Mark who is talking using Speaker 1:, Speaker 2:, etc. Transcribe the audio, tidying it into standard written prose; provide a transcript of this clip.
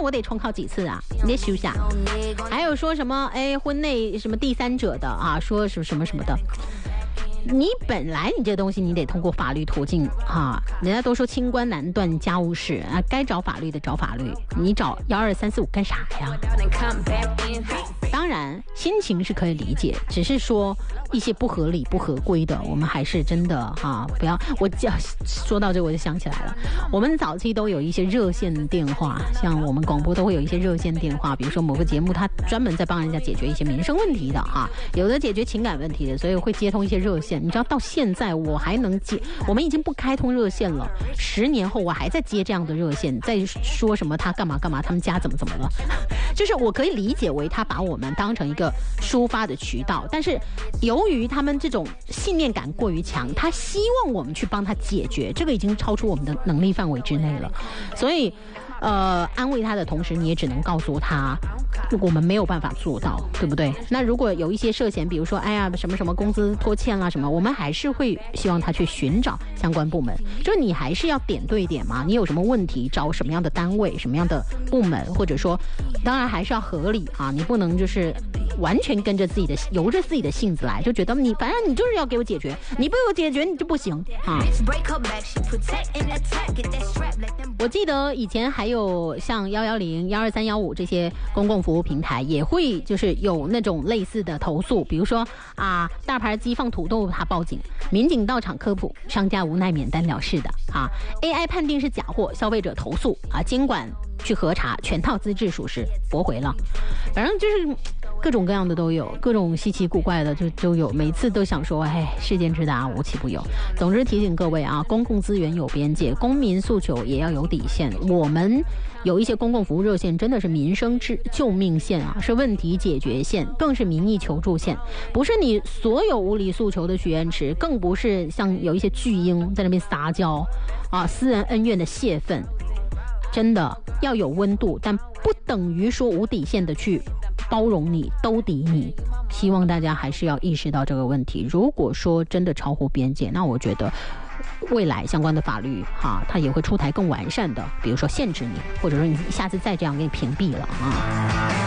Speaker 1: 我得重考几次啊？你得修下。还有说什么婚内什么第三者的啊，说什么什么的。你本来你这东西你得通过法律途径啊，人家都说清官难断家务事啊，该找法律的找法律，你找12345干啥呀？当然心情是可以理解，只是说一些不合理不合规的，我们还是真的啊，不要。我说到这我就想起来了，我们早期都有一些热线电话，像我们广播都会有一些热线电话，比如说某个节目它专门在帮人家解决一些民生问题的啊，有的解决情感问题的，所以会接通一些热线。你知道到现在我还能接，我们已经不开通热线了，10年后我还在接这样的热线，在说什么他干嘛干嘛，他们家怎么了，就是我可以理解为他把我们当成一个抒发的渠道，但是由于他们这种信念感过于强，他希望我们去帮他解决，这个已经超出我们的能力范围之内了，所以安慰他的同时，你也只能告诉他，我们没有办法做到，对不对？那如果有一些涉嫌，比如说，什么什么工资拖欠啦什么，我们还是会希望他去寻找相关部门。就是你还是要点对点嘛，你有什么问题找什么样的单位、什么样的部门，或者说，当然还是要合理啊，你不能就是完全跟着由着自己的性子来，就觉得反正你就是要给我解决，你不给我解决你就不行啊。我记得以前还有像110、12315这些公共服务平台也会就是有那种类似的投诉，比如说大盘鸡放土豆他报警，民警到场科普，商家无奈免单了事的AI 判定是假货，消费者投诉监管去核查全套资质属实，驳回了。反正就是各种各样的都有，各种稀奇古怪的就有，每次都想说世间之大无奇不有。总之提醒各位公共资源有边界，公民诉求也要有底线。我们有一些公共服务热线真的是民生救命线是问题解决线，更是民意求助线，不是你所有无理诉求的许愿池，更不是像有一些巨婴在那边撒娇私人恩怨的泄愤。真的要有温度，但不等于说无底线的去包容你、兜底你。希望大家还是要意识到这个问题。如果说真的超乎边界，那我觉得未来相关的法律它也会出台更完善的，比如说限制你，或者说你下次再这样给你屏蔽了